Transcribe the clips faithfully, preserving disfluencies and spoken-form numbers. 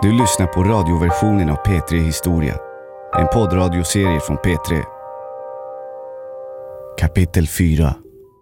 Du lyssnar på radioversionen av P tre Historia. En poddradioserie från P tre. Kapitel fyra.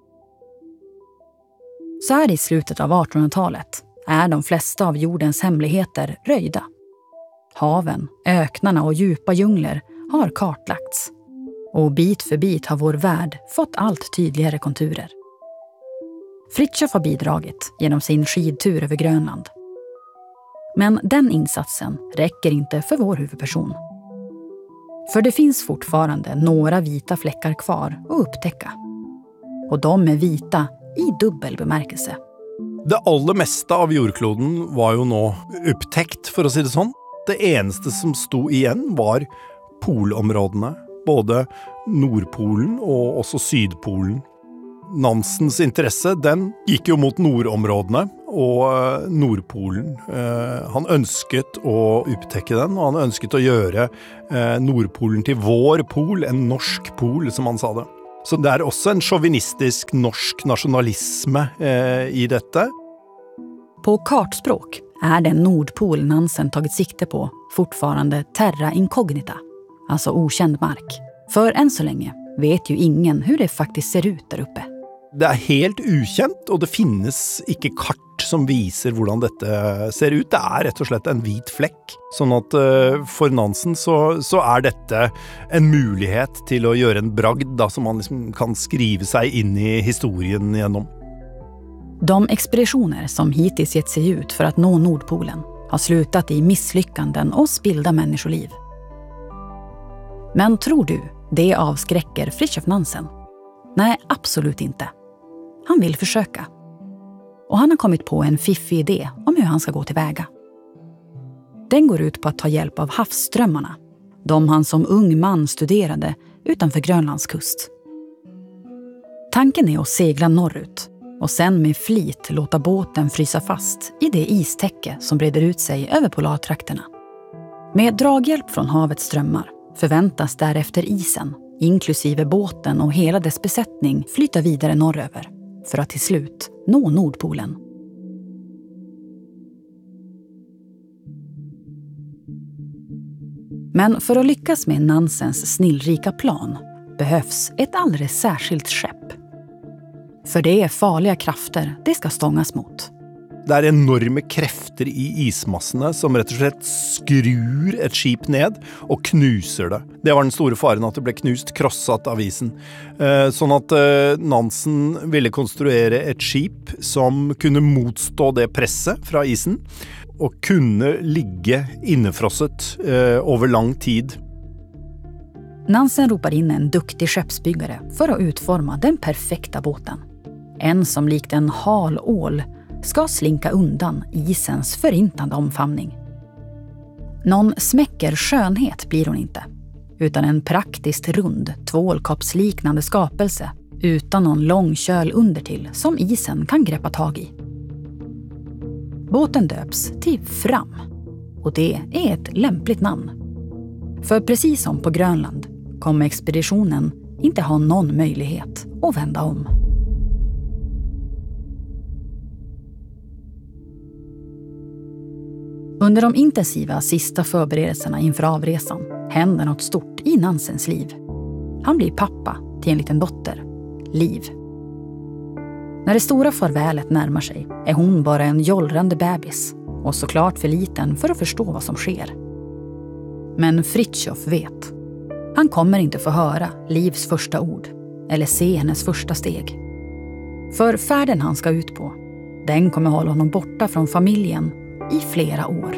Så här i slutet av artonhundratalet är de flesta av jordens hemligheter röjda. Haven, öknarna och djupa djungler har kartlagts. Och bit för bit har vår värld fått allt tydligare konturer. Fritiof har bidragit genom sin skidtur över Grönland. Men den insatsen räcker inte för vår huvudperson. För det finns fortfarande några vita fläckar kvar att upptäcka. Och de är vita i dubbel bemärkelse. Det allra mesta av jordkloden var ju nå upptäckt, för att säga det sånt. Det eneste som stod igen var polområdena, både Nordpolen och också Sydpolen. Nansens intresse, den gick ju mot nordområdena och Nordpolen. Eh, han önsket att upptäcka den, och han önsket att göra eh, Nordpolen till vår pol, en norsk pol som han sa det. Så det är också en chauvinistisk norsk nationalism eh, i detta. På kartspråk är den Nordpol Nansen tagit sikte på fortfarande terra incognita, alltså okänd mark. För än så länge vet ju ingen hur det faktiskt ser ut där uppe. Det är helt ukänt, och det finns inte kart som visar hur detta ser ut. Det är rätt och slett en vit fläck. Så att för Nansen så, så är detta en möjlighet till att göra en bragd då, som man liksom kan skriva sig in i historien igenom. De expeditioner som hittills gett sig ut för att nå Nordpolen har slutat i misslyckanden och spilda människoliv. Men tror du det avskräcker Fritiof Nansen? Nej, absolut inte. Han vill försöka. Och han har kommit på en fiffig idé om hur han ska gå tillväga. Den går ut på att ta hjälp av havsströmmarna, de han som ung man studerade utanför Grönlands kust. Tanken är att segla norrut och sen med flit låta båten frysa fast i det istäcke som breder ut sig över polartrakterna. Med draghjälp från havets strömmar förväntas därefter isen, inklusive båten och hela dess besättning, flyta vidare norröver för att till slut nå Nordpolen. Men för att lyckas med Nansens snillrika plan behövs ett alldeles särskilt skepp. För det är farliga krafter det ska stångas mot. Det är enorma krafter i ismassorna som rätt och slett skrur ett skip ned och knuser det. Det var den stora faran, att det blev knust, krossat av isen. Eh, så att eh, Nansen ville konstruera ett skip som kunde motstå det presset från isen och kunde ligga innefrosset eh, över lång tid. Nansen ropar in en duktig skeppsbyggare för att utforma den perfekta båten. En som likt en hal ål ska slinka undan isens förintande omfamning. Någon smäcker skönhet blir hon inte, utan en praktiskt rund, tvålkoppsliknande skapelse utan någon lång köl under till som isen kan greppa tag i. Båten döps till Fram, och det är ett lämpligt namn. För precis som på Grönland kommer expeditionen inte ha någon möjlighet att vända om. Under de intensiva sista förberedelserna inför avresan händer något stort i Nansens liv. Han blir pappa till en liten dotter, Liv. När det stora farvälet närmar sig är hon bara en jollrande bebis och såklart för liten för att förstå vad som sker. Men Fritiof vet. Han kommer inte få höra Livs första ord eller se hennes första steg. För färden han ska ut på, den kommer hålla honom borta från familjen i flera år.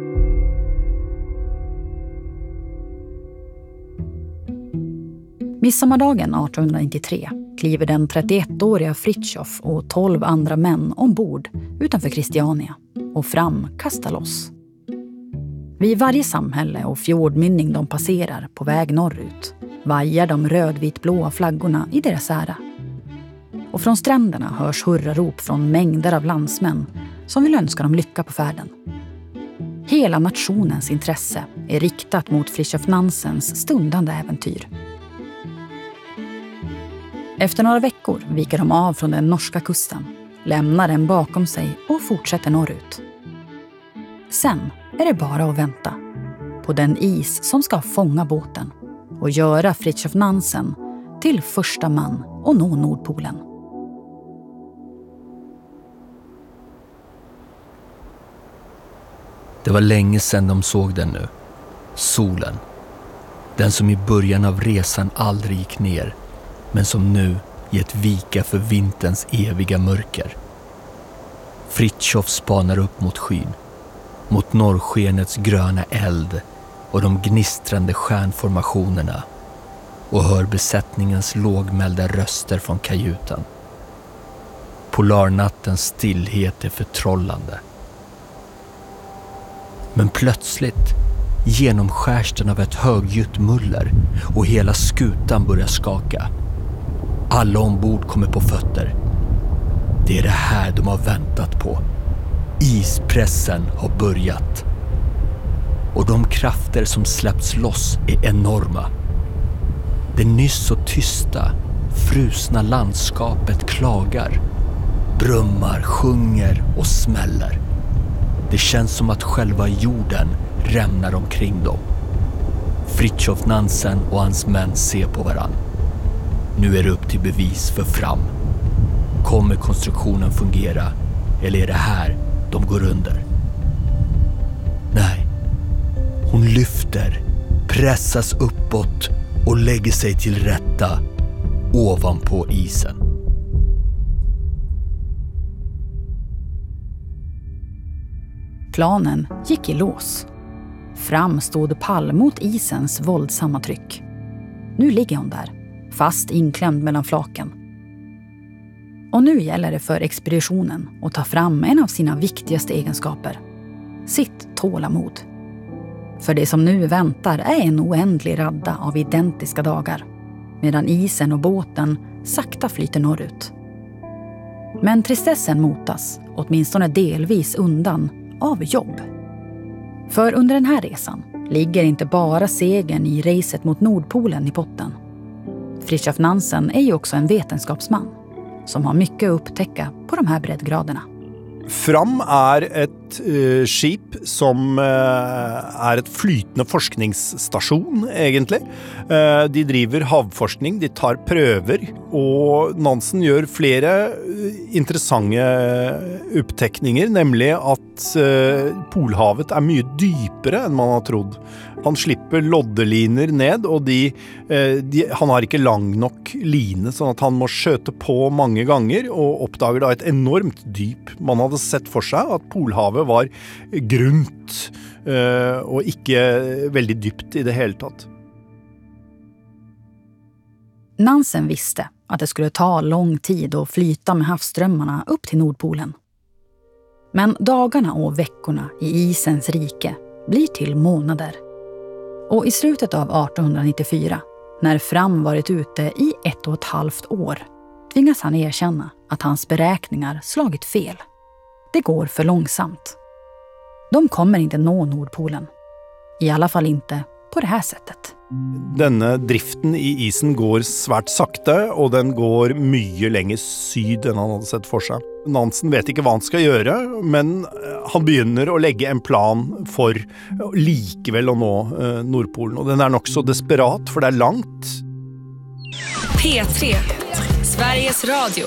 Midsommardagen artonhundranittiotre kliver den trettioettåriga Fritiof och tolv andra män ombord utanför Christiania och Fram kastar loss. Vid varje samhälle och fjordmynning de passerar på väg norrut vajar de rödvitblåa flaggorna i deras ära. Och från stränderna hörs hurrarop från mängder av landsmän som vill önska dem lycka på färden. Hela nationens intresse är riktat mot Fritiof Nansens stundande äventyr. Efter några veckor viker de av från den norska kusten, lämnar den bakom sig och fortsätter norrut. Sen är det bara att vänta på den is som ska fånga båten och göra Fridtjof Nansen till första man att nå Nordpolen. Det var länge sedan de såg den nu. Solen. Den som i början av resan aldrig gick ner, men som nu gett vika för vinterns eviga mörker. Fritjof spanar upp mot skyn, mot norrskenets gröna eld och de gnistrande stjärnformationerna, och hör besättningens lågmälda röster från kajuten. Polarnattens stillhet är förtrollande. Men plötsligt genomskärs den av ett högljutt muller och hela skutan börjar skaka. Alla ombord kommer på fötter. Det är det här de har väntat på. Ispressen har börjat. Och de krafter som släppts loss är enorma. Det nyss så tysta, frusna landskapet klagar, brummar, sjunger och smäller. Det känns som att själva jorden rämnar omkring dem. Fritjof Nansen och hans män ser på varann. Nu är det upp till bevis för Fram. Kommer konstruktionen fungera, eller är det här de går under? Nej. Hon lyfter, pressas uppåt och lägger sig till rätta ovanpå isen. Planen gick i lås. Fram stod pall mot isens våldsamma tryck. Nu ligger hon där, fast inklämd mellan flaken. Och nu gäller det för expeditionen att ta fram en av sina viktigaste egenskaper. Sitt tålamod. För det som nu väntar är en oändlig radda av identiska dagar, medan isen och båten sakta flyter norrut. Men tristessen motas, åtminstone delvis, undan av jobb. För under den här resan ligger inte bara segern i racet mot Nordpolen i potten. Fridtjof Nansen är ju också en vetenskapsman som har mycket att upptäcka på de här breddgraderna. Fram är ett uh, skip som uh, är ett flytende forskningsstation egentligen. Uh, de driver havforskning, de tar pröver, och Nansen gör flera uh, intressanta upptäckningar, nämligen att uh, Polhavet är mycket djupare än man har trott. Han slipper loddeliner ned, och de, uh, de, han har inte lång nog line, så att han måste sköta på många gånger och uppdagar då ett enormt djup. Man hade sett för sig att Polhavet var grunt uh, och inte väldigt djupt i det hela tatt. Nansen visste att det skulle ta lång tid att flyta med havsströmmarna upp till Nordpolen. Men dagarna och veckorna i isens rike blir till månader. Och i slutet av artonhundranittiofyra, när Fram varit ute i ett och ett halvt år, tvingas han erkänna att hans beräkningar slagit fel. Det går för långsamt. De kommer inte nå Nordpolen. I alla fall inte på det här sättet. Denna driften i isen går svärt sakta, och den går mycket längre syd än han hade sett för sig. Nansen vet inte vad han ska göra, men han börjar att lägga en plan för likeväl att nå eh, Nordpolen. Och den är nog så desperat, för det är långt. P tre, Sveriges Radio.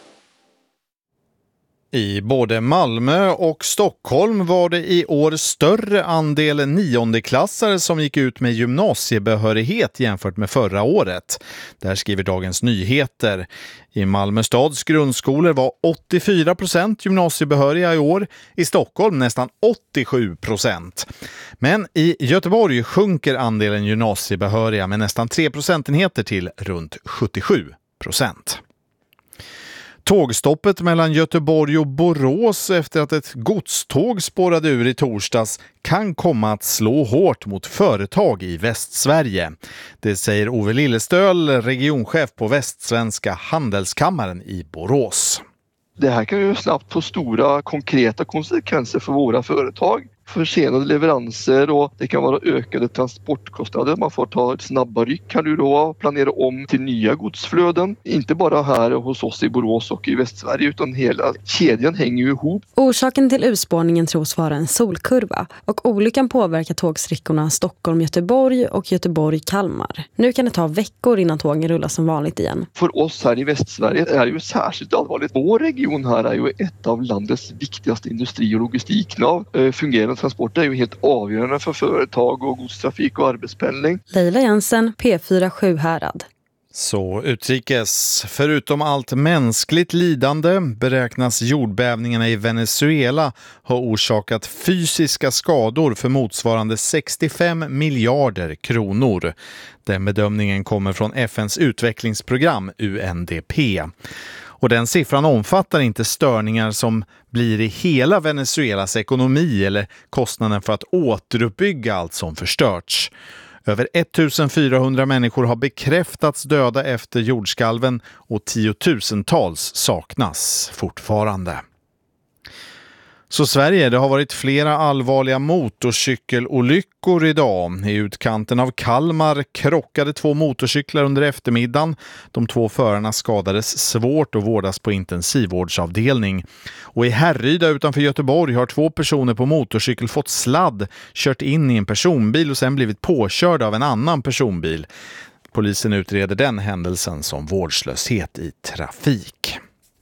I både Malmö och Stockholm var det i år större andel niondeklassare som gick ut med gymnasiebehörighet jämfört med förra året. Där skriver Dagens Nyheter. I Malmö stads grundskolor var åttiofyra procent gymnasiebehöriga i år. I Stockholm nästan åttiosju procent. Men i Göteborg sjunker andelen gymnasiebehöriga med nästan tre procentenheter till runt sjuttiosju procent. Tågstoppet mellan Göteborg och Borås efter att ett godståg spårade ur i torsdags kan komma att slå hårt mot företag i Västsverige. Det säger Ove Lillestöl, regionchef på Västsvenska handelskammaren i Borås. Det här kan ju snabbt få stora konkreta konsekvenser för våra företag. försenade leveranser och det kan vara ökade transportkostnader. Man får ta ett snabba ryck kan du då planera om till nya godsflöden. Inte bara här hos oss i Borås och i Västsverige utan hela kedjan hänger ju ihop. Orsaken till urspårningen tros vara en solkurva och olyckan påverkar tågsträckorna Stockholm-Göteborg och Göteborg-Kalmar. Nu kan det ta veckor innan tågen rullar som vanligt igen. För oss här i Västsverige är det ju särskilt allvarligt. Vår region här är ju ett av landets viktigaste industri- och logistiknav. Fungerande transporter är ju helt avgörande för företag och godstrafik och arbetspendling. Leila Jensen, P fyra Sjuhärad. Så utrikes. Förutom allt mänskligt lidande beräknas jordbävningarna i Venezuela ha orsakat fysiska skador för motsvarande sextiofem miljarder kronor. Den bedömningen kommer från F N:s utvecklingsprogram U N D P. Och den siffran omfattar inte störningar som blir i hela Venezuelas ekonomi eller kostnaden för att återuppbygga allt som förstörts. Över ettusenfyrahundra människor har bekräftats döda efter jordskalven och tiotusentals saknas fortfarande. Så Sverige, det har varit flera allvarliga motorcykelolyckor idag. I utkanten av Kalmar krockade två motorcyklar under eftermiddagen. De två förarna skadades svårt och vårdas på intensivvårdsavdelning. Och i Härryda utanför Göteborg har två personer på motorcykel fått sladd, kört in i en personbil och sen blivit påkörda av en annan personbil. Polisen utreder den händelsen som vårdslöshet i trafik.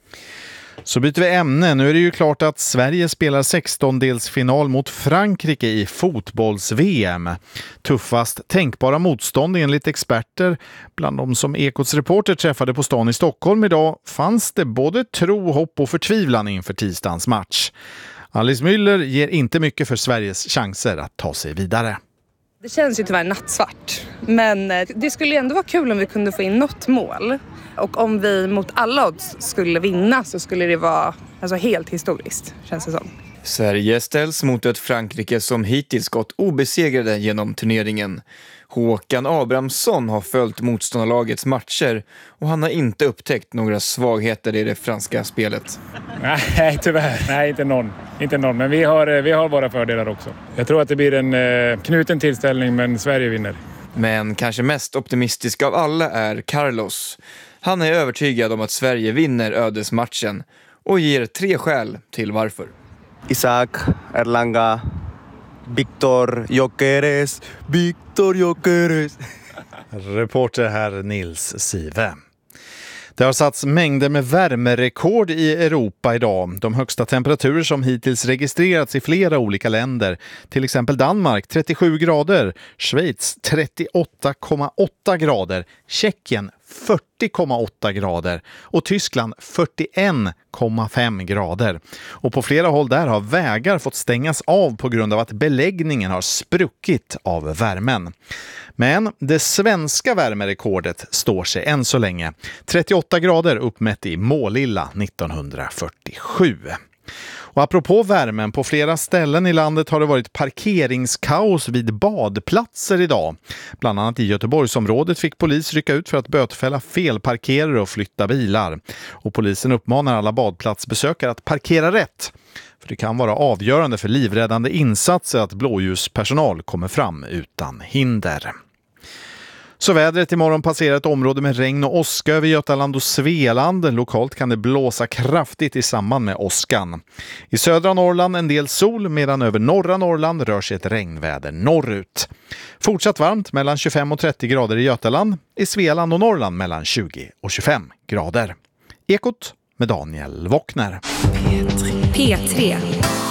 Så byter vi ämne. Nu är det ju klart att Sverige spelar sextondelsfinal mot Frankrike i fotbolls-V M. Tuffast tänkbara motstånd enligt experter. Bland de som Ekots reporter träffade på stan i Stockholm idag fanns det både tro, hopp och förtvivlan inför tisdagens match. Alice Müller ger inte mycket för Sveriges chanser att ta sig vidare. Det känns ju tyvärr nattsvart, men det skulle ändå vara kul om vi kunde få in något mål. Och om vi mot alla odds skulle vinna så skulle det vara alltså, helt historiskt, känns det som. Sverige ställs mot ett Frankrike som hittills gått obesegrade genom turneringen. Håkan Abrahamsson har följt motståndarlagets matcher och han har inte upptäckt några svagheter i det franska spelet. Nej, tyvärr. Nej, inte någon. Inte någon. Men vi har, vi har våra fördelar också. Jag tror att det blir en eh, knuten tillställning, men Sverige vinner. Men kanske mest optimistisk av alla är Carlos. Han är övertygad om att Sverige vinner ödesmatchen och ger tre skäl till varför. Isaac, Erlanga, Victor Gyökeres, Victor Gyökeres. Reporter här Nils Sive. Det har satts mängder med värmerekord i Europa idag. De högsta temperaturer som hittills registrerats i flera olika länder. Till exempel Danmark trettiosju grader, Schweiz trettioåtta komma åtta grader, Tjeckien fyrtio komma åtta grader och Tyskland fyrtioen komma fem grader. Och på flera håll där har vägar fått stängas av på grund av att beläggningen har spruckit av värmen. Men det svenska värmerekordet står sig än så länge. trettioåtta grader uppmätt i Målilla nittonhundrafyrtiosju. Och apropå värmen, på flera ställen i landet har det varit parkeringskaos vid badplatser idag. Bland annat i Göteborgsområdet fick polis rycka ut för att bötfälla felparkerare och flytta bilar. Och polisen uppmanar alla badplatsbesökare att parkera rätt. För det kan vara avgörande för livräddande insatser att blåljuspersonal kommer fram utan hinder. Så vädret imorgon passerar ett område med regn och åska över Götaland och Svealand. Lokalt kan det blåsa kraftigt i samband med åskan. I södra Norrland en del sol, medan över norra Norrland rör sig ett regnväder norrut. Fortsatt varmt mellan tjugofem och trettio grader i Götaland. I Svealand och Norrland mellan tjugo och tjugofem grader. Ekot med Daniel Wockner. P tre.